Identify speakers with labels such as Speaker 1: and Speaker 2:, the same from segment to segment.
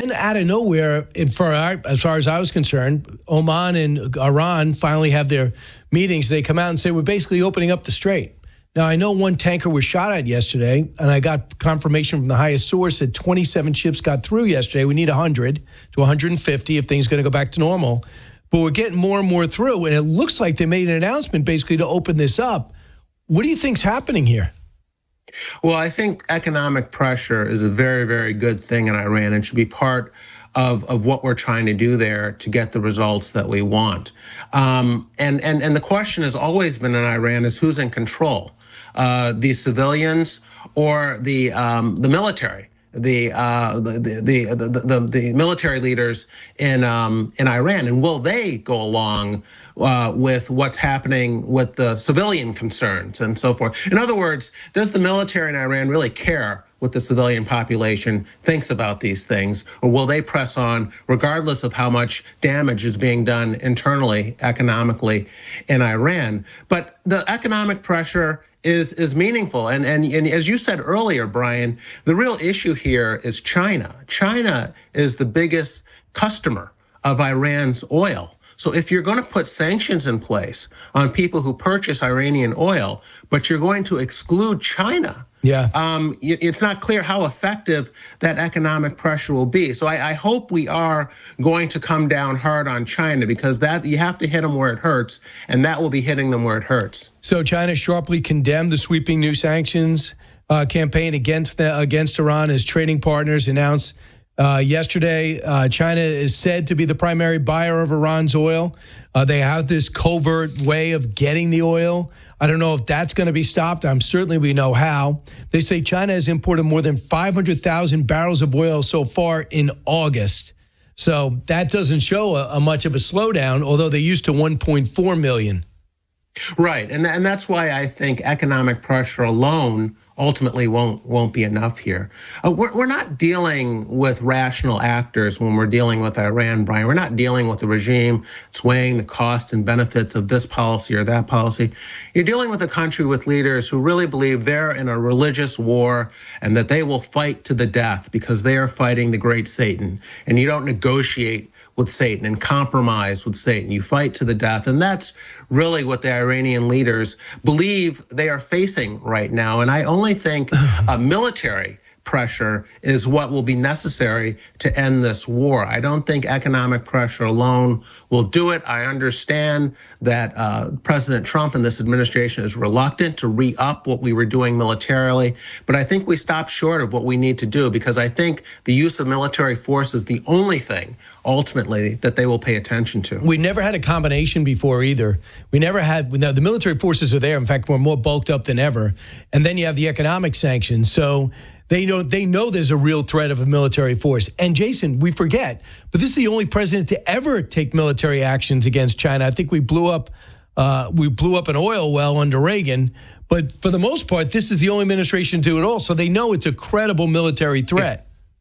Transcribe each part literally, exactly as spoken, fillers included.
Speaker 1: then out of nowhere, for our, as far as I was concerned, Oman and Iran finally have their meetings. They come out and say, we're basically opening up the strait. Now, I know one tanker was shot at yesterday, and I got confirmation from the highest source that twenty-seven ships got through yesterday. We need one hundred to one hundred fifty if things are going to go back to normal. But we're getting more and more through, and it looks like they made an announcement basically to open this up. What do you think's happening here?
Speaker 2: Well, I think economic pressure is a very, very good thing in Iran and should be part of, of what we're trying to do there to get the results that we want. Um, and, and, and the question has always been in Iran is who's in control, uh, the civilians or the, um, the military? The, uh, the, the, the, the, the military leaders in, um, in Iran, and will they go along uh, with what's happening with the civilian concerns and so forth? In other words, does the military in Iran really care what the civilian population thinks about these things, or will they press on regardless of how much damage is being done internally, economically in Iran? But the economic pressure is is meaningful. And, and, and as you said earlier, Brian, the real issue here is China. China is the biggest customer of Iran's oil. So if you're going to put sanctions in place on people who purchase Iranian oil, but you're going to exclude China, yeah, um, it's not clear how effective that economic pressure will be. So I, I hope we are going to come down hard on China, because that you have to hit them where it hurts, and that will be hitting them where it hurts.
Speaker 1: So China sharply condemned the sweeping new sanctions uh, campaign against the, against Iran as trading partners announced Uh, yesterday. Uh, China is said to be the primary buyer of Iran's oil. Uh, they have this covert way of getting the oil. I don't know if that's going to be stopped. I'm certainly we know how. They say China has imported more than five hundred thousand barrels of oil so far in August. So that doesn't show a, a much of a slowdown, although they used to one point four million.
Speaker 2: Right. And, and that's why I think economic pressure alone ultimately won't won't be enough here. Uh, we're, we're not dealing with rational actors when we're dealing with Iran, Brian. We're not dealing with the regime swaying the cost and benefits of this policy or that policy. You're dealing with a country with leaders who really believe they're in a religious war and that they will fight to the death because they are fighting the great Satan. And you don't negotiate with Satan and compromise with Satan. You fight to the death. And that's really what the Iranian leaders believe they are facing right now. And I only think a military pressure is what will be necessary to end this war. I don't think economic pressure alone will do it. I understand that uh, President Trump and this administration is reluctant to re-up what we were doing militarily, but I think we stopped short of what we need to do, because I think the use of military force is the only thing ultimately that they will pay attention to.
Speaker 1: We never had a combination before either. We never had, now the military forces are there. In fact, we're more bulked up than ever. And then you have the economic sanctions. So They know they know there's a real threat of a military force. And Jason, we forget, but this is the only president to ever take military actions against China. I think we blew up uh, we blew up an oil well under Reagan, but for the most part, this is the only administration to do it all. So they know it's a credible military threat.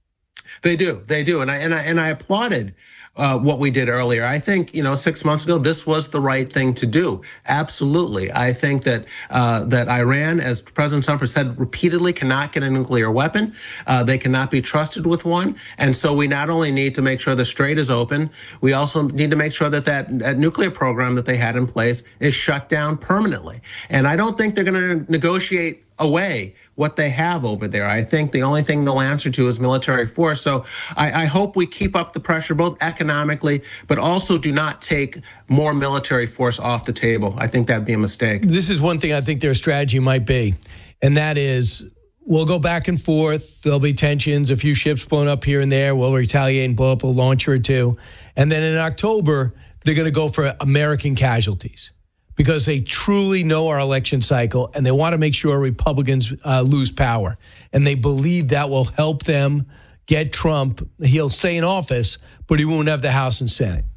Speaker 2: They do, they do, and I and I and I applauded Uh, what we did earlier. I think, you know, six months ago, this was the right thing to do. Absolutely. I think that uh, that Iran, as President Trump has said repeatedly, cannot get a nuclear weapon. Uh, they cannot be trusted with one. And so we not only need to make sure the strait is open, we also need to make sure that that, that nuclear program that they had in place is shut down permanently. And I don't think they're going to negotiate away what they have over there. I think the only thing they'll answer to is military force. So I, I hope we keep up the pressure, both economically, but also do not take more military force off the table. I think that'd be a mistake.
Speaker 1: This is one thing I think their strategy might be, and that is we'll go back and forth. There'll be tensions, a few ships blown up here and there. We'll retaliate and blow up a launcher or two. And then in October, they're going to go for American casualties, because they truly know our election cycle and they want to make sure Republicans uh, lose power. And they believe that will help them get Trump. He'll stay in office, but he won't have the House and Senate.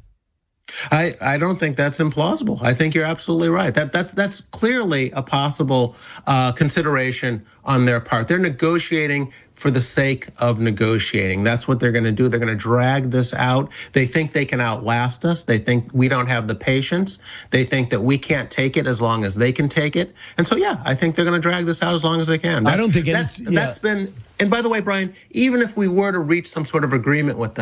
Speaker 2: I, I don't think that's implausible. I think you're absolutely right. That that's that's clearly a possible uh, consideration on their part. They're negotiating for the sake of negotiating. That's what they're going to do. They're going to drag this out. They think they can outlast us. They think we don't have the patience. They think that we can't take it as long as they can take it. And so, yeah, I think they're going to drag this out as long as they can. That's,
Speaker 1: I don't think
Speaker 2: that's,
Speaker 1: yeah.
Speaker 2: that's been, and by the way, Brian, even if we were to reach some sort of agreement with them,